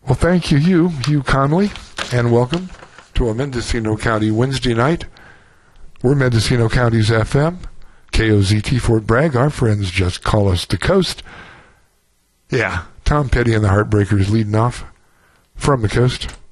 Well, thank you, Hugh Conley, and welcome to a Mendocino County Wednesday night. We're Mendocino County's FM, KOZT Fort Bragg. Our friends just call us the Coast. Yeah, Tom Petty and the Heartbreakers leading off from the Coast.